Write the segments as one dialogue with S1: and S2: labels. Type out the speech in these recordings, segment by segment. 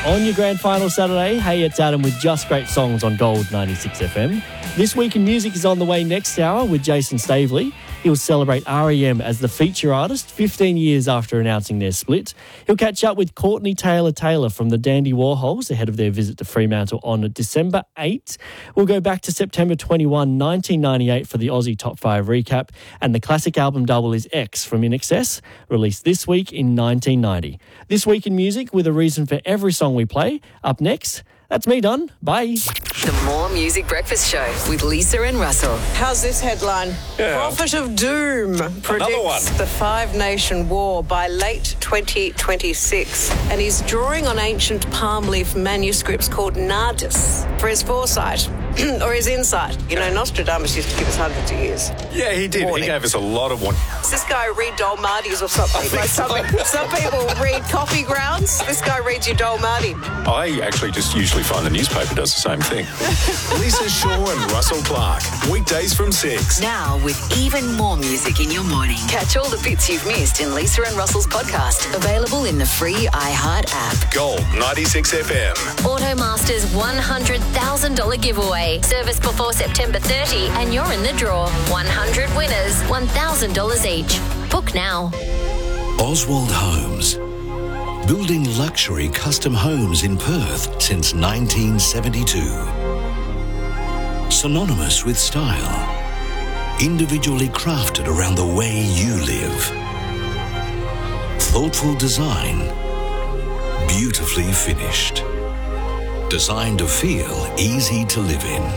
S1: On your grand final Saturday, hey, it's Adam with Just Great Songs on Gold 96 FM. This Week in Music is on the way next hour with Jason Stavely. He'll celebrate R.E.M. as the feature artist 15 years after announcing their split. He'll catch up with Courtney Taylor from the Dandy Warhols ahead of their visit to Fremantle on December 8. We'll go back to September 21, 1998 for the Aussie Top 5 recap, and the classic album double is X from INXS, released this week in 1990. This Week in Music with a reason for every song we play. Up next, that's me done. Bye.
S2: The More Music Breakfast Show with Lisa and Russell.
S3: How's this headline?
S4: Yeah.
S3: Prophet of Doom predicts the Five-Nation War by late 2026. And he's drawing on ancient palm leaf manuscripts called Nardis for his foresight or his insight. You know, Nostradamus used to give us hundreds of years.
S4: Yeah, he did.
S3: Warning.
S4: He gave us a lot of one.
S3: Does this guy read Dolmades or something? Like some people read coffee grounds. This guy reads your Dolmade.
S4: I actually just usually find the newspaper does the same thing.
S5: Lisa Shaw and Russell Clark. Weekdays from 6.
S2: Now with even more music in your morning. Catch all the bits you've missed in Lisa and Russell's podcast. Available in the free iHeart app.
S5: Gold 96 FM.
S6: Automasters $100,000 giveaway. Service before September 30 and you're in the draw. 100 winners, $1,000 each. Book now.
S7: Oswald Homes. Building luxury custom homes in Perth since 1972. Synonymous with style. Individually crafted around the way you live. Thoughtful design. Beautifully finished. Designed to feel easy to live in.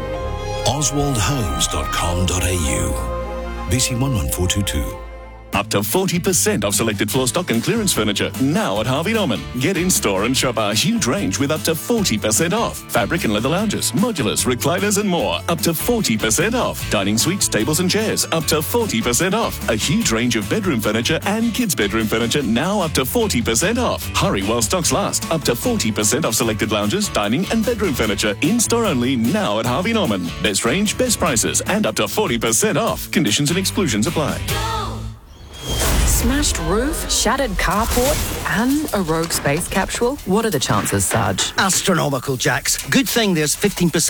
S7: oswaldhomes.com.au. BC 11422.
S8: Up to 40% off selected floor stock and clearance furniture now at Harvey Norman. Get in store and shop our huge range with up to 40% off. Fabric and leather lounges, modulars, recliners and more. Up to 40% off. Dining suites, tables and chairs. Up to 40% off. A huge range of bedroom furniture and kids' bedroom furniture now up to 40% off. Hurry while stocks last. Up to 40% off selected lounges, dining and bedroom furniture. In store only now at Harvey Norman. Best range, best prices and up to 40% off. Conditions and exclusions apply.
S9: Smashed roof, shattered carport, and a rogue space capsule? What are the chances, Sarge?
S10: Astronomical, Jax. Good thing there's 15%